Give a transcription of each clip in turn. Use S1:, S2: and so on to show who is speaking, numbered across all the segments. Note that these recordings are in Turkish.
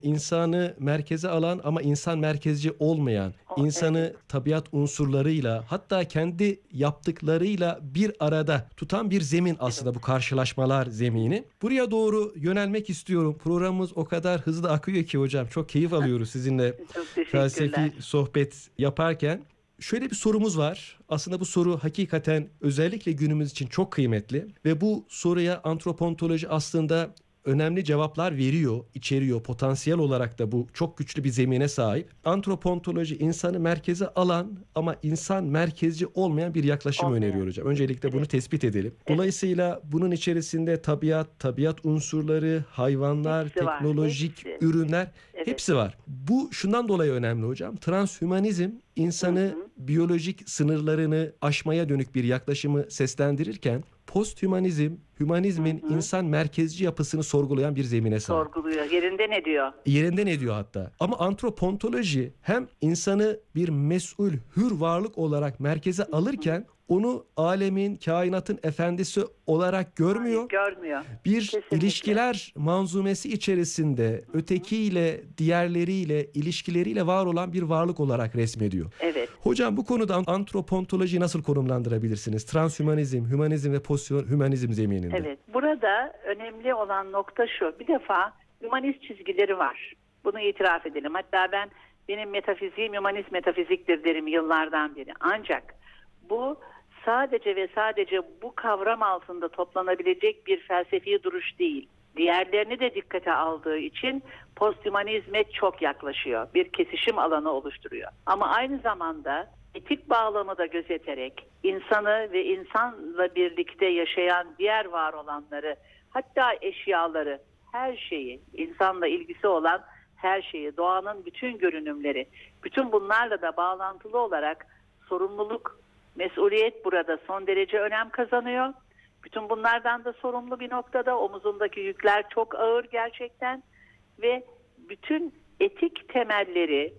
S1: insanı merkeze alan ama insan merkezci olmayan, insanı
S2: Evet,
S1: tabiat unsurlarıyla hatta kendi yaptıklarıyla bir arada tutan bir zemin
S2: evet.
S1: aslında bu karşılaşmalar zemini. Buraya doğru yönelmek istiyorum. Programımız o kadar hızlı akıyor ki hocam. Çok keyif alıyoruz sizinle
S2: Çok
S1: felsefi
S2: teşekkürler.
S1: sohbet yaparken. Şöyle bir sorumuz var. Aslında bu soru hakikaten özellikle günümüz için çok kıymetli ve bu soruya antropontoloji aslında önemli cevaplar veriyor, içeriyor. Potansiyel olarak da bu çok güçlü bir zemine sahip. Antropontoloji insanı merkeze alan ama insan merkezci olmayan bir yaklaşım öneriyor
S2: Olmayan.
S1: hocam. Öncelikle bunu
S2: Evet,
S1: tespit edelim.
S2: evet.
S1: Dolayısıyla bunun içerisinde tabiat unsurları, hayvanlar,
S2: Hepsi var.
S1: teknolojik
S2: Hepsi.
S1: ürünler
S2: Evet.
S1: hepsi var. Bu şundan dolayı önemli hocam. Transhümanizm
S2: Hı
S1: insanı
S2: hı.
S1: biyolojik sınırlarını aşmaya dönük bir yaklaşımı seslendirirken posthümanizm,
S2: Hı
S1: hümanizmin
S2: hı.
S1: insan merkezci yapısını sorgulayan bir zemine sahip.
S2: Sorguluyor. Yerinde ne diyor?
S1: Yerinden ediyor hatta. Ama antropontoloji hem insanı bir mesul, hür varlık olarak merkeze
S2: Hı hı.
S1: alırken onu alemin, kainatın efendisi olarak
S2: Hayır,
S1: görmüyor,
S2: görmüyor.
S1: bir
S2: Kesinlikle.
S1: ilişkiler manzumesi içerisinde
S2: Hı hı.
S1: ötekiyle, diğerleriyle, ilişkileriyle var olan bir varlık olarak resmediyor.
S2: Evet.
S1: Hocam bu konuda antropontolojiyi nasıl konumlandırabilirsiniz? Transhümanizm, hümanizm ve posthümanizm zemininde.
S2: Evet. Burada önemli olan nokta şu. Bir defa hümanist çizgileri var. Bunu itiraf edelim. Hatta benim metafiziğim hümanist metafiziktir derim yıllardan beri. Ancak bu sadece ve sadece bu kavram altında toplanabilecek bir felsefi duruş değil. Diğerlerini de dikkate aldığı için posthümanizme çok yaklaşıyor. Bir kesişim alanı oluşturuyor. Ama aynı zamanda etik bağlamı da gözeterek insanı ve insanla birlikte yaşayan diğer var olanları, hatta eşyaları, her şeyi, insanla ilgisi olan her şeyi, doğanın bütün görünümleri, bütün bunlarla da bağlantılı olarak sorumluluk, mesuliyet burada son derece önem kazanıyor. Bütün bunlardan da sorumlu bir noktada, omuzundaki yükler çok ağır gerçekten ve bütün etik temelleri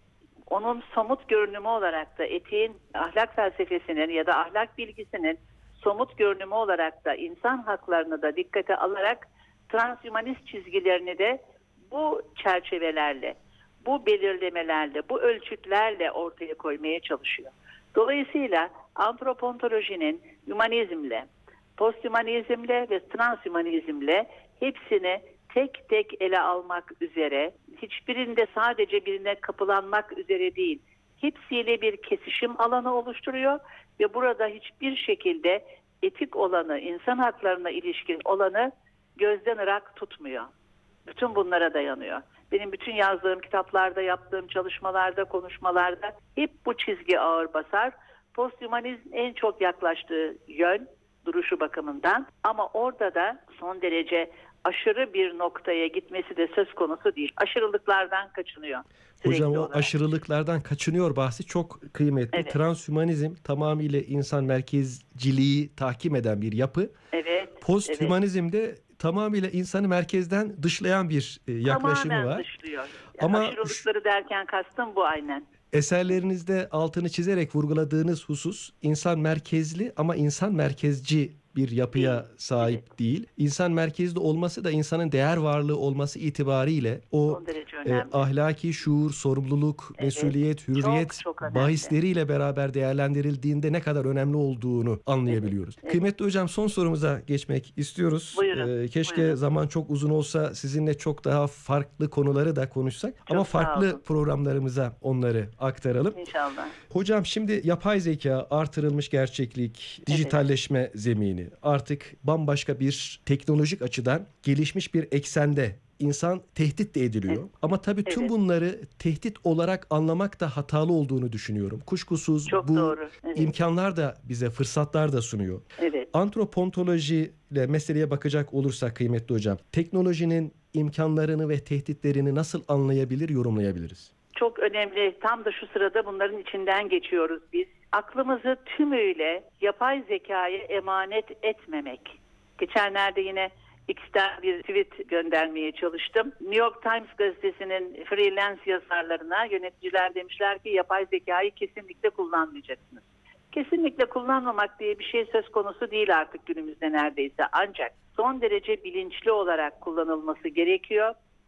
S2: onun somut görünümü olarak da etiğin, ahlak felsefesinin ya da ahlak bilgisinin somut görünümü olarak da insan haklarını da dikkate alarak transhümanist çizgilerini de bu çerçevelerle, bu belirlemelerle, bu ölçütlerle ortaya koymaya çalışıyor. Dolayısıyla antropontolojinin hümanizmle, posthümanizmle ve transhümanizmle hepsini tek tek ele almak üzere, hiçbirinde sadece birine kapılanmak üzere değil, hepsiyle bir kesişim alanı oluşturuyor ve burada hiçbir şekilde etik olanı, insan haklarına ilişkin olanı gözden ırak tutmuyor. Bütün bunlara dayanıyor. Benim bütün yazdığım kitaplarda, yaptığım çalışmalarda, konuşmalarda hep bu çizgi ağır basar. Posthümanizm en çok yaklaştığı yön, duruşu bakımından, ama orada da son derece aşırı bir noktaya gitmesi de söz konusu değil. Aşırılıklardan kaçınıyor
S1: Hocam
S2: sürekli
S1: o
S2: olarak.
S1: aşırılıklardan kaçınıyor bahsi çok kıymetli.
S2: Evet,
S1: Transhümanizm tamamıyla insan merkezciliği tahkim eden bir yapı.
S2: evet, evet.
S1: Posthümanizm de tamamıyla insanı merkezden dışlayan bir yaklaşımı
S2: Tamamen
S1: var.
S2: dışlıyor. Yani
S1: Ama
S2: aşırılıkları derken kastım bu aynen.
S1: eserlerinizde altını çizerek vurguladığınız husus insan merkezli ama insan merkezci bir yapıya
S2: Değil. Evet,
S1: sahip değil. İnsan merkezli olması da insanın değer varlığı olması itibariyle o
S2: son derece önemli.
S1: ahlaki şuur, sorumluluk,
S2: Evet,
S1: mesuliyet,
S2: çok
S1: hürriyet
S2: çok önemli.
S1: bahisleriyle beraber değerlendirildiğinde ne kadar önemli olduğunu
S2: Evet,
S1: anlayabiliyoruz.
S2: evet.
S1: Kıymetli hocam son sorumuza geçmek istiyoruz.
S2: Buyurun,
S1: Keşke
S2: buyurun.
S1: zaman çok uzun olsa sizinle çok daha farklı konuları da konuşsak ama
S2: Çok sağ
S1: farklı
S2: olun.
S1: programlarımıza onları aktaralım.
S2: İnşallah.
S1: Hocam şimdi yapay zeka, artırılmış gerçeklik,
S2: Evet,
S1: dijitalleşme zemini artık bambaşka bir teknolojik açıdan gelişmiş bir eksende insan tehdit de
S2: evet,
S1: ediliyor. Ama tabii tüm
S2: evet.
S1: bunları tehdit olarak anlamak da hatalı olduğunu düşünüyorum. Kuşkusuz
S2: Çok
S1: bu
S2: doğru. Evet,
S1: imkanlar da bize fırsatlar da sunuyor.
S2: evet.
S1: Antropontoloji ile meseleye bakacak olursak kıymetli hocam, teknolojinin imkanlarını ve tehditlerini nasıl anlayabilir, yorumlayabiliriz?
S2: Çok önemli. Tam da şu sırada bunların içinden geçiyoruz biz. Aklımızı tümüyle yapay zekaya emanet etmemek. Geçenlerde yine X'ten bir tweet göndermeye çalıştım. New York Times gazetesinin freelance yazarlarına yöneticiler demişler ki yapay zekayı kesinlikle kullanmayacaksınız. Kesinlikle kullanmamak diye bir şey söz konusu değil artık günümüzde neredeyse. Ancak son derece bilinçli olarak kullanılması gerekiyor.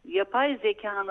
S2: yapay zekanın